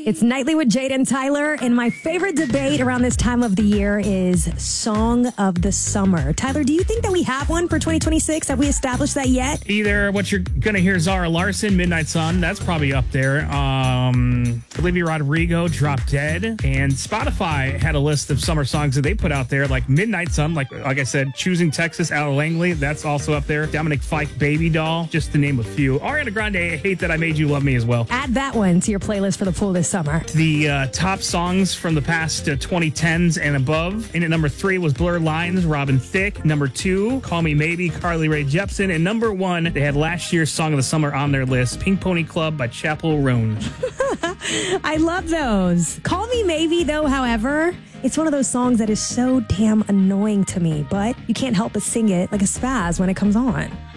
It's Nightly with Jade and Tyler, and my favorite debate around this time of the year is Song of the Summer. Tyler, do you think that we have one for 2026? Have we established that yet? Either what you're going to hear, Zara Larson, Midnight Sun, that's probably up there. Olivia Rodrigo, Drop Dead. And Spotify had a list of summer songs that they put out there, like Midnight Sun, like I said, Choosing Texas, Al Langley, that's also up there. Dominic Fike, Baby Doll, just to name a few. Ariana Grande, I Hate That I Made You Love Me as well. Add that one to your playlist for the pool this summer. The top songs from the past 2010s and above. In at number 3 was Blurred Lines, Robin Thicke. Number 2, Call Me Maybe, Carly Rae Jepsen. And number 1, they had last year's Song of the Summer on their list, Pink Pony Club by Chappell Roan. I love those. Call Me Maybe, though, however, it's one of those songs that is so damn annoying to me, but you can't help but sing it like a spaz when it comes on.